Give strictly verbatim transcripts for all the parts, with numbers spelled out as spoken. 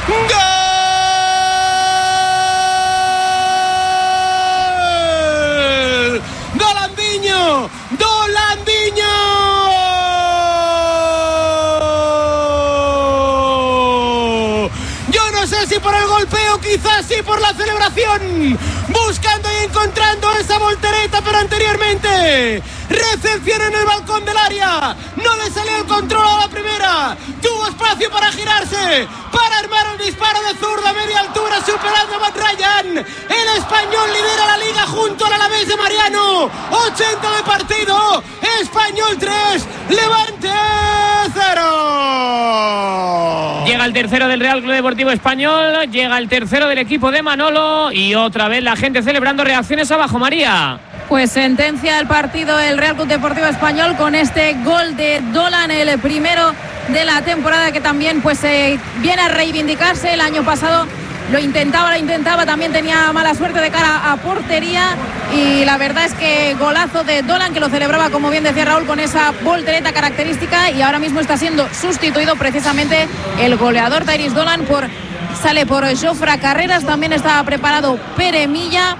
¡Gol! ¡Dolandiño! ¡Dolandiño! Yo no sé si por el golpeo, quizás sí por la celebración. Buscando y encontrando esa voltereta, pero anteriormente recepción en el balcón del área. No le salió el control a la primera. Tuvo espacio para girarse, para armar un disparo de zurda a media altura, superando a Matt Ryan. El Español lidera la liga junto al Alavés de Mariano. ochenta de partido. Español tres, Levante cero. Llega el tercero del Real Club Deportivo Español. Llega el tercero del equipo de Manolo. Y otra vez la gente celebrando. Reacciones abajo, María. Pues sentencia el partido el Real Club Deportivo Español con este gol de Dolan, el primero de la temporada, que también pues eh, viene a reivindicarse. El año pasado lo intentaba, lo intentaba, también tenía mala suerte de cara a portería, y la verdad es que golazo de Dolan, que lo celebraba, como bien decía Raúl, con esa voltereta característica, y ahora mismo está siendo sustituido precisamente el goleador Tyrese Dolan por sale por Jofre Carreras. También estaba preparado Pere Milla,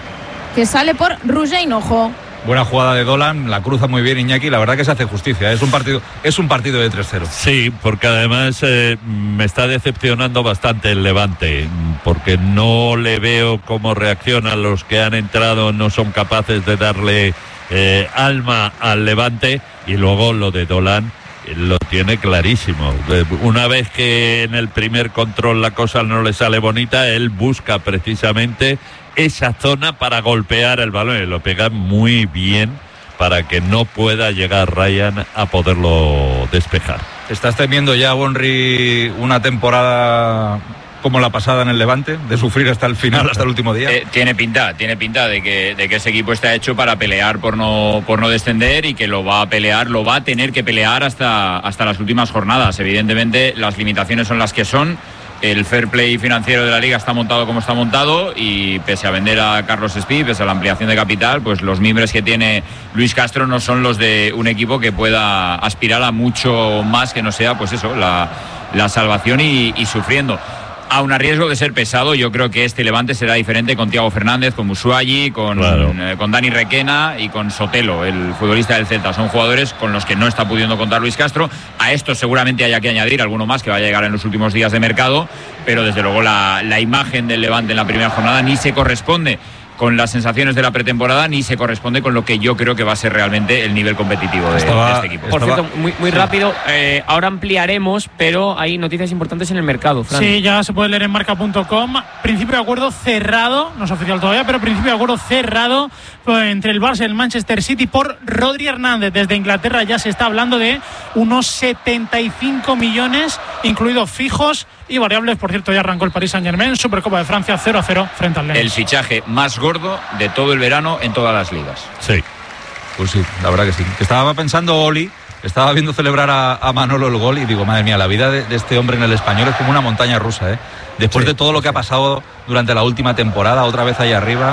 que sale por Roger Hinojo. Buena jugada de Dolan, la cruza muy bien Iñaki, la verdad que se hace justicia, es un partido, es un partido de tres cero. Sí, porque además eh, me está decepcionando bastante el Levante, porque no le veo cómo reaccionan los que han entrado, no son capaces de darle eh, alma al Levante, y luego lo de Dolan lo tiene clarísimo. Una vez que en el primer control la cosa no le sale bonita, él busca precisamente esa zona para golpear el balón, y lo pega muy bien para que no pueda llegar Ryan a poderlo despejar. ¿Estás temiendo ya, Bonri, una temporada como la pasada en el Levante, de sufrir hasta el final, hasta el último día? Eh, tiene pinta, tiene pinta de que, de que ese equipo está hecho para pelear por no, por no descender, y que lo va a pelear, lo va a tener que pelear hasta, hasta las últimas jornadas. Evidentemente las limitaciones son las que son. El fair play financiero de la liga está montado como está montado, y pese a vender a Carlos Espí, pese a la ampliación de capital, pues los mimbres que tiene Luis Castro no son los de un equipo que pueda aspirar a mucho más que no sea, pues eso, la, la salvación y, y sufriendo. Aun a riesgo de ser pesado, yo creo que este Levante será diferente con Thiago Fernández, con Musuagi, con, claro. eh, con Dani Requena y con Sotelo, el futbolista del Celta. Son jugadores con los que no está pudiendo contar Luis Castro. A esto seguramente haya que añadir alguno más que va a llegar en los últimos días de mercado, pero desde luego la, la imagen del Levante en la primera jornada ni se corresponde con las sensaciones de la pretemporada, ni se corresponde con lo que yo creo que va a ser realmente el nivel competitivo de, estaba, de este equipo. Por estaba, cierto, muy, muy sí. rápido, eh, ahora ampliaremos, pero hay noticias importantes en el mercado, Fran. Sí, ya se puede leer en marca punto com. Principio de acuerdo cerrado, no es oficial todavía, pero principio de acuerdo cerrado pues, entre el Barça y el Manchester City por Rodri Hernández. Desde Inglaterra ya se está hablando de unos setenta y cinco millones, incluidos fijos y variables. Por cierto, ya arrancó el Paris Saint-Germain, Supercopa de Francia cero a cero frente al Lens. El fichaje más gordo de todo el verano en todas las ligas. Sí. Pues sí, la verdad que sí. Estaba pensando Oli, estaba viendo celebrar a, a Manolo el gol, y digo, madre mía, la vida de, de este hombre en el Español es como una montaña rusa, ¿eh? Después sí, de todo lo que ha pasado durante la última temporada, otra vez ahí arriba.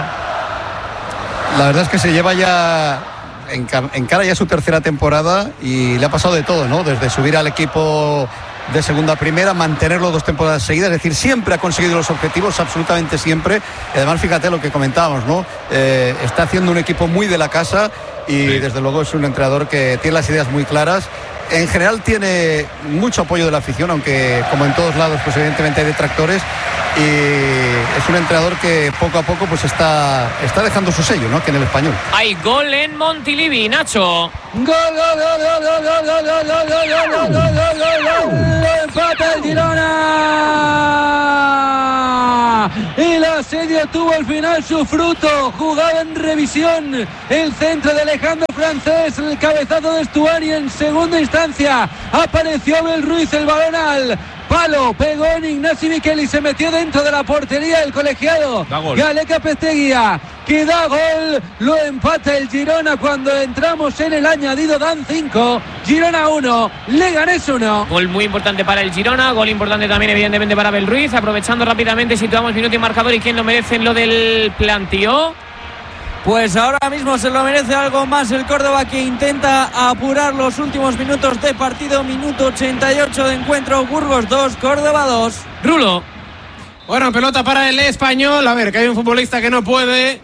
La verdad es que se lleva ya en, en cara ya su tercera temporada, y le ha pasado de todo, ¿no? Desde subir al equipo de segunda a primera, mantenerlo dos temporadas seguidas, es decir, siempre ha conseguido los objetivos, absolutamente siempre. Y además, fíjate lo que comentábamos, ¿no? Eh, está haciendo un equipo muy de la casa, y sí, desde luego es un entrenador que tiene las ideas muy claras. En general tiene mucho apoyo de la afición, aunque como en todos lados pues evidentemente hay detractores, y es un entrenador que poco a poco pues está, está dejando su sello, ¿no? Que en el Español. Hay gol en Montilivi, Nacho. Gol, gol, gol, gol, gol, gol, gol, gol, gol, gol, gol, gol, gol, gol, gol, empata el Girona. Y el asedio tuvo al final su fruto. Jugada en revisión, el centro de Alejandro Francés, el cabezazo de Estuani en segunda instancia. Apareció Abel Ruiz, el balón al palo, pegó en Ignasi Miquel y se metió dentro de la portería del colegiado Galeca Pesteguía, que da gol. Lo empata el Girona cuando entramos en el añadido. Dan cinco, Girona uno, Leganés uno. Gol muy importante para el Girona, gol importante también evidentemente para Abel Ruiz. Aprovechando rápidamente, situamos minuto y marcador, y quién lo merece en lo del plantío. Pues ahora mismo se lo merece algo más el Córdoba, que intenta apurar los últimos minutos de partido. Minuto ochenta y ocho de encuentro. Burgos dos, Córdoba dos. Rulo. Bueno, pelota para el Español. A ver, que hay un futbolista que no puede,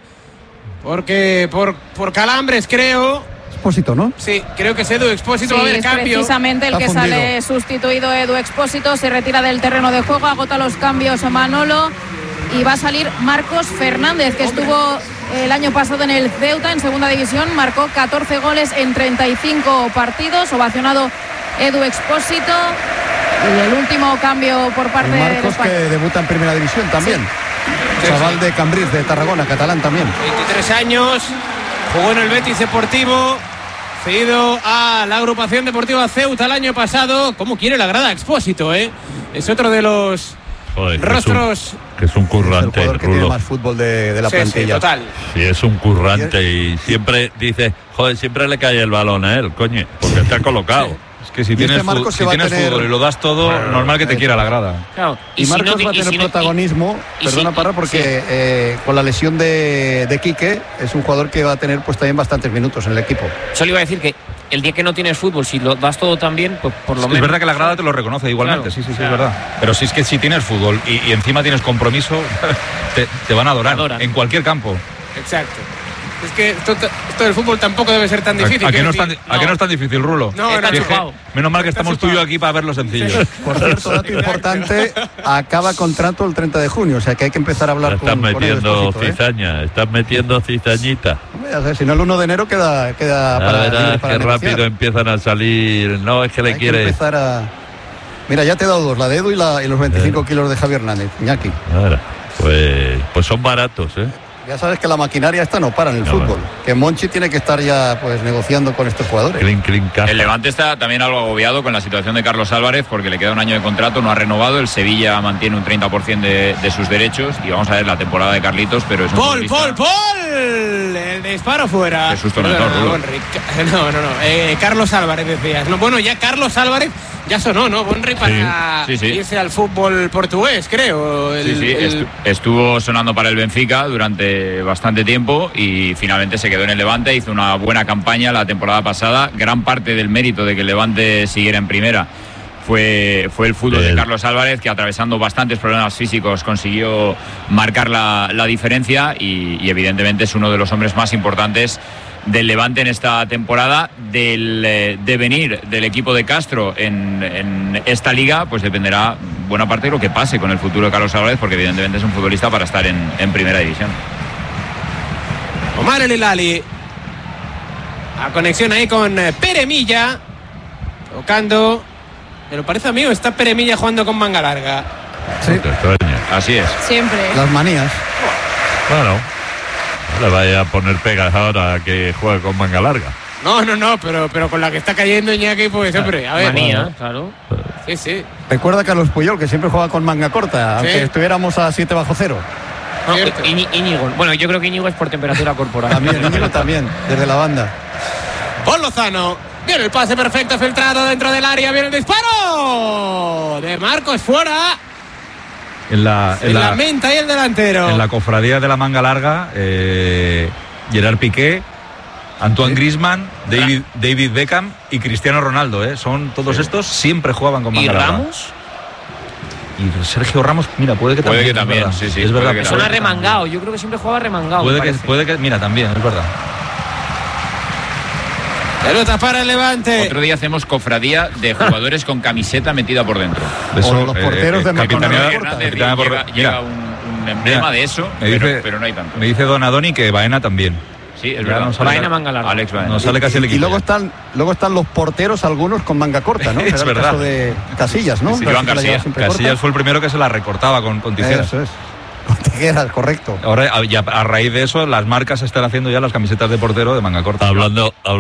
porque por, por calambres, creo. Expósito, ¿no? Sí, creo que es Edu Expósito. Sí, Va a haber es cambio. precisamente el Está que fundido. sale sustituido. Edu Expósito se retira del terreno de juego, agota los cambios Manolo y va a salir Marcos Fernández, que estuvo el año pasado en el Ceuta, en segunda división, marcó catorce goles en treinta y cinco partidos. Ovacionado Edu Expósito. Y el último cambio por parte Y de Marcos, España. que debuta en primera división también. Sí. Chaval de Cambrils, de Tarragona, catalán también. veintitrés años, jugó en el Betis Deportivo, cedido a la agrupación deportiva Ceuta el año pasado. ¿Cómo quiere la grada Expósito, eh? Es otro de los Joder, que rostros. es un, que es un Es el currante, jugador que Rulo. tiene más fútbol de, de la Sí, plantilla. sí, total. Sí, es un currante y siempre dice, joder, siempre le cae el balón a él, coño, porque está colocado. Sí. Es que si Y tienes, este Marcos fu- que si va a tienes tener- fútbol y lo das todo, Bueno, normal que te eh, quiera la grada. Claro. Y, si Marcos no te- va a y tener si no- y- protagonismo, y perdona si- Parra, porque sí. eh, con la lesión de, de Quique es un jugador que va a tener pues también bastantes minutos en el equipo. Solo iba a decir que el día que no tienes fútbol, si lo das todo tan bien, pues por lo Es menos. verdad que la grada te lo reconoce igualmente, Claro, sí, sí, sí, o sea, es verdad. Pero si es que si tienes fútbol y, y encima tienes compromiso, te, te van a adorar, Te adoran. en cualquier campo. Exacto. Es que esto, esto del fútbol tampoco debe ser tan ¿A, difícil. a que quiero no es tan, decir. a que no es tan difícil, Rulo? No, Está no, Dije, chupado. menos mal que Está estamos tú y yo chupado. aquí para verlo sencillo. Por cierto, dato importante, acaba contrato el treinta de junio, o sea que hay que empezar a hablar Ya estás con, con Edu metiendo Expósito, ¿eh? cizaña, estás metiendo cizañita. Ya sabes, si no el uno de enero queda, queda A para, ver, libre para qué negociar. rápido empiezan a salir. No, es que le Hay que quiere. empezar a... Mira, ya te he dado dos, la de Edu y, la, y los veinticinco kilos de Javier Hernández, Iñaki. Ahora, pues, pues son baratos, ¿eh? Ya sabes que la maquinaria esta no para en el No, fútbol, bueno. que Monchi tiene que estar ya pues negociando con estos jugadores. Clink, clink, caja. El Levante está también algo agobiado con la situación de Carlos Álvarez porque le queda un año de contrato, no ha renovado. El Sevilla mantiene un treinta por ciento de, de sus derechos y vamos a ver la temporada de Carlitos, pero es un Paul, futbolista- Paul, Paul. El disparo fuera. Qué susto me Perdona, ha dado, Rulo. Bonri. No, no, no. Eh, Carlos Álvarez decías. No, bueno, ya Carlos Álvarez ya sonó, ¿no? Bonri para Sí, sí, sí. irse al fútbol portugués, creo. El- Sí, sí, el- estu- estuvo sonando para el Benfica durante bastante tiempo y finalmente se quedó en el Levante, hizo una buena campaña la temporada pasada. Gran parte del mérito de que el Levante siguiera en primera fue, fue el fútbol de El- Carlos Álvarez, que atravesando bastantes problemas físicos consiguió marcar la, la diferencia y, y evidentemente es uno de los hombres más importantes del Levante en esta temporada. Del eh, devenir del equipo de Castro en, en esta liga pues dependerá buena parte de lo que pase con el futuro de Carlos Álvarez, porque evidentemente es un futbolista para estar en, en primera división. Omar El Hilali. A conexión ahí con eh, Pere Milla. Tocando. Pero parece amigo, está Pere Milla jugando con manga larga. Sí, Te extraña. Así es. Siempre. las manías. Bueno, no le vaya a poner pegas ahora a que juegue con manga larga. No, no, no, pero, pero con la que está cayendo Iñaki, pues hombre, a ver. Manía, claro. Sí, sí. Recuerda a Carlos Puyol, que siempre juega con manga corta, Sí. aunque estuviéramos a siete bajo cero. No, Cierto. Iñi- Íñigo. Bueno, yo creo que Íñigo es por temperatura corporal. También, Íñigo también, desde la banda. Paul Lozano. Viene el pase perfecto filtrado dentro del área. Viene el disparo de Marcos fuera. En la, Se en la, lamenta ahí el delantero. en la cofradía de la manga larga, eh, Gerard Piqué, Antoine Griezmann, David, David Beckham y Cristiano Ronaldo, ¿eh? Son todos estos, siempre jugaban con ¿Y manga larga. Ramos? Y Sergio Ramos, mira, puede que Puede también. que es también, verdad. sí, sí, Es puede verdad. que puede Suena que también. remangado. Yo creo que siempre jugaba remangado. Puede me que, parece. puede que, mira, también, es verdad. Pelota para el Levante. Otro día hacemos cofradía de jugadores con camiseta metida por dentro. O los porteros de Capitán manga Hernández corta. llega, por- llega mira. un, un emblema Mira, de eso, me pero, dice- pero no hay tanto. Me dice Don Adoni que Baena también. Sí, es Ya verdad. no sale- Baena manga larga. Alex Baena. Nos sale casi el Y equipo. luego ya. están, luego están los porteros, algunos con manga corta, ¿no? Es Era el verdad. caso de Casillas, ¿no? Sí, Que Iván la llevaba Casillas. siempre Casillas corta. fue el primero que se la recortaba con, con tijeras. Eso es. Con tijeras, correcto. Ahora, a, ya a raíz de eso, las marcas están haciendo ya las camisetas de portero de manga corta. Hablando, hablando